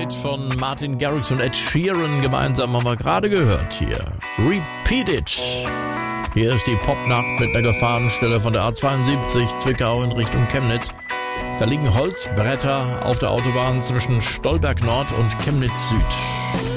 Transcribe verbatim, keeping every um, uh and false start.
Update von Martin Garrix und Ed Sheeran gemeinsam haben wir gerade gehört hier. Repeat It. Hier ist die Popnacht mit einer Gefahrenstelle von der A zweiundsiebzig Zwickau in Richtung Chemnitz. Da liegen Holzbretter auf der Autobahn zwischen Stolberg Nord und Chemnitz Süd.